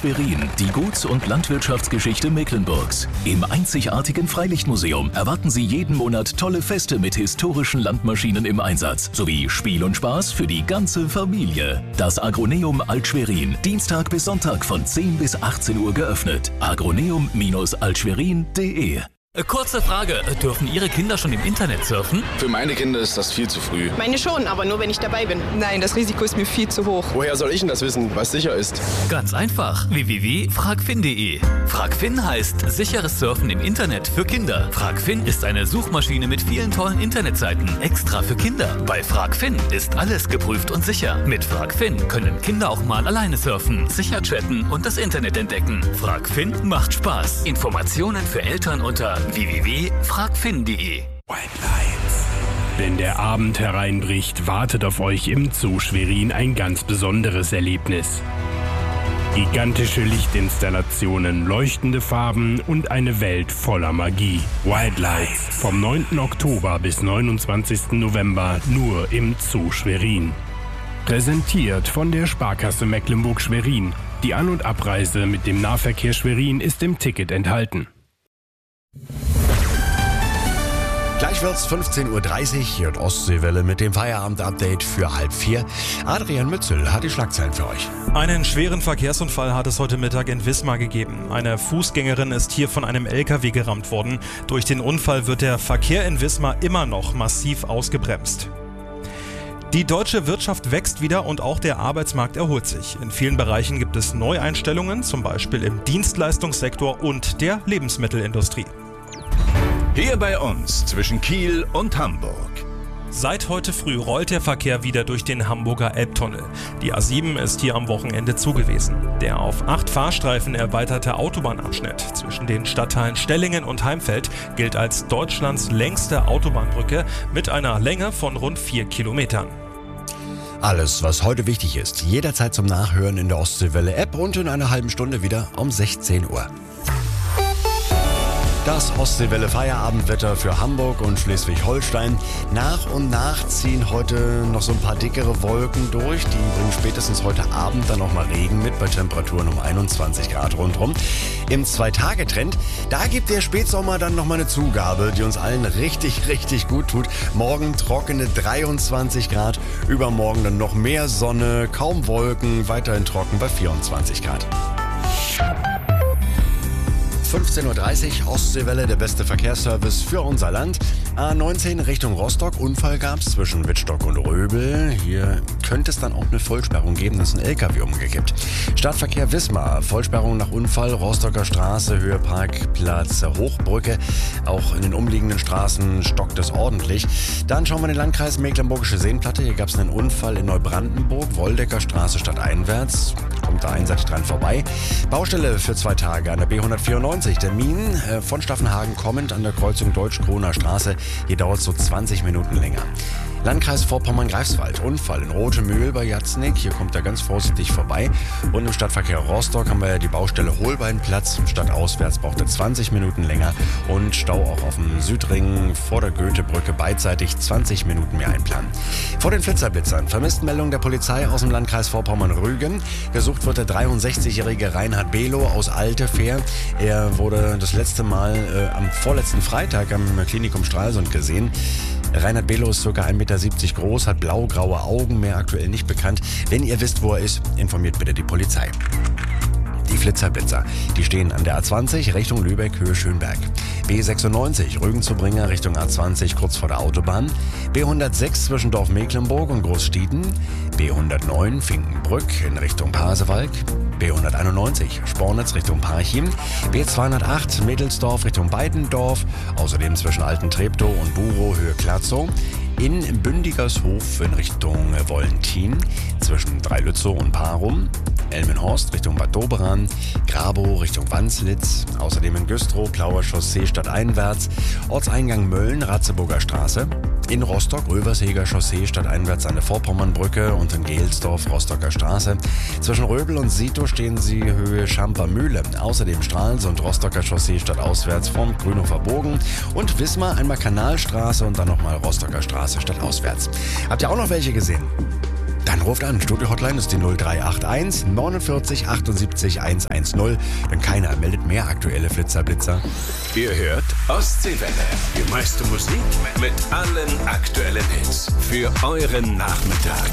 Alt-Schwerin, die Guts- und Landwirtschaftsgeschichte Mecklenburgs. Im einzigartigen Freilichtmuseum erwarten Sie jeden Monat tolle Feste mit historischen Landmaschinen im Einsatz, sowie Spiel und Spaß für die ganze Familie. Das Agroneum Alt-Schwerin, Dienstag bis Sonntag von 10 bis 18 Uhr geöffnet. agroneum-altschwerin.de. Kurze Frage, dürfen Ihre Kinder schon im Internet surfen? Für meine Kinder ist das viel zu früh. Meine schon, aber nur wenn ich dabei bin. Nein, das Risiko ist mir viel zu hoch. Woher soll ich denn das wissen, was sicher ist? Ganz einfach, www.fragfin.de. Fragfin heißt sicheres Surfen im Internet für Kinder. Fragfin ist eine Suchmaschine mit vielen tollen Internetseiten, extra für Kinder. Bei Fragfin ist alles geprüft und sicher. Mit Fragfin können Kinder auch mal alleine surfen, sicher chatten und das Internet entdecken. Fragfin macht Spaß. Informationen für Eltern unter www.fragfin.de. Wenn der Abend hereinbricht, wartet auf euch im Zoo Schwerin ein ganz besonderes Erlebnis. Gigantische Lichtinstallationen, leuchtende Farben und eine Welt voller Magie. Wildlights vom 9. Oktober bis 29. November nur im Zoo Schwerin. Präsentiert von der Sparkasse Mecklenburg-Schwerin. Die An- und Abreise mit dem Nahverkehr Schwerin ist im Ticket enthalten. Gleich wird's 15.30 Uhr, hier in Ostseewelle mit dem Feierabend-Update für 3:30. Adrian Mützel hat die Schlagzeilen für euch. Einen schweren Verkehrsunfall hat es heute Mittag in Wismar gegeben. Eine Fußgängerin ist hier von einem LKW gerammt worden. Durch den Unfall wird der Verkehr in Wismar immer noch massiv ausgebremst. Die deutsche Wirtschaft wächst wieder und auch der Arbeitsmarkt erholt sich. In vielen Bereichen gibt es Neueinstellungen, zum Beispiel im Dienstleistungssektor und der Lebensmittelindustrie. Hier bei uns zwischen Kiel und Hamburg. Seit heute früh rollt der Verkehr wieder durch den Hamburger Elbtunnel. Die A7 ist hier am Wochenende zugewiesen. Der auf 8 Fahrstreifen erweiterte Autobahnabschnitt zwischen den Stadtteilen Stellingen und Heimfeld gilt als Deutschlands längste Autobahnbrücke mit einer Länge von rund 4 Kilometern. Alles, was heute wichtig ist, jederzeit zum Nachhören in der Ostseewelle-App und in einer halben Stunde wieder um 16 Uhr. Das Ostseewelle Feierabendwetter für Hamburg und Schleswig-Holstein. Nach und nach ziehen heute noch so ein paar dickere Wolken durch. Die bringen spätestens heute Abend dann noch mal Regen mit bei Temperaturen um 21 Grad rundherum. Im 2-Tage-Trend, da gibt der Spätsommer dann noch mal eine Zugabe, die uns allen richtig, richtig gut tut. Morgen trockene 23 Grad, übermorgen dann noch mehr Sonne, kaum Wolken, weiterhin trocken bei 24 Grad. 15.30 Uhr, Ostseewelle, der beste Verkehrsservice für unser Land. A19 Richtung Rostock, Unfall gab's zwischen Wittstock und Röbel. Hier könnte es dann auch eine Vollsperrung geben, da ist ein LKW umgekippt. Stadtverkehr Wismar, Vollsperrung nach Unfall, Rostocker Straße, Höhe Parkplatz Hochbrücke. Auch in den umliegenden Straßen stockt es ordentlich. Dann schauen wir in den Landkreis Mecklenburgische Seenplatte. Hier gab's einen Unfall in Neubrandenburg, Woldecker Straße stadteinwärts. Kommt da einseitig dran vorbei. Baustelle für 2 Tage an der B194. Termin von Staffenhagen kommend an der Kreuzung Deutsch-Kroner Straße. Hier dauert es so 20 Minuten länger. Landkreis Vorpommern-Greifswald. Unfall in Rotemühl bei Jatznig. Hier kommt er ganz vorsichtig vorbei. Und im Stadtverkehr Rostock haben wir ja die Baustelle Holbeinplatz. Stadtauswärts braucht er 20 Minuten länger. Und Stau auch auf dem Südring vor der Goethebrücke beidseitig 20 Minuten mehr einplanen. Vor den Flitzerblitzern. Vermisstenmeldung der Polizei aus dem Landkreis Vorpommern-Rügen. Gesucht wird der 63-jährige Reinhard Below aus Altefähr. Er wurde das letzte Mal am vorletzten Freitag am Klinikum Stralsund gesehen. Reinhard Below ist ca. 1,70 Meter groß, hat blau-graue Augen, mehr aktuell nicht bekannt. Wenn ihr wisst, wo er ist, informiert bitte die Polizei. Die Flitzerblitzer, die stehen an der A20 Richtung Lübeck, Höhe Schönberg. B96 Rügen-Zubringe Richtung A20 kurz vor der Autobahn. B106 zwischen Dorf Mecklenburg und Großstieden. B109 Finkenbrück in Richtung Pasewalk. B191 Spornitz Richtung Parchim. B208 Mittelsdorf Richtung Beidendorf. Außerdem zwischen Alten Treptow und Burow Höhe Klatzow. In Bündigershof in Richtung Wollentin. Zwischen Dreilützow und Parum. Elmenhorst Richtung Bad Doberan, Grabow Richtung Wanslitz, außerdem in Güstrow, Plauer Chaussee stadteinwärts, Ortseingang Mölln, Ratzeburger Straße, in Rostock, Röversheger Chaussee stadteinwärts an der Vorpommernbrücke und in Gelsdorf, Rostocker Straße. Zwischen Röbel und Sito stehen sie Höhe Schampermühle, außerdem Stralsund, Rostocker Chaussee stadtauswärts vom Grünhofer Bogen und Wismar einmal Kanalstraße und dann nochmal Rostocker Straße stadtauswärts. Habt ihr auch noch welche gesehen? Dann ruft an. Studio-Hotline ist die 0381 49 78 110. Denn keiner meldet mehr aktuelle Flitzer-Blitzer. Ihr hört Ostseewelle. Die meiste Musik mit allen aktuellen Hits. Für euren Nachmittag.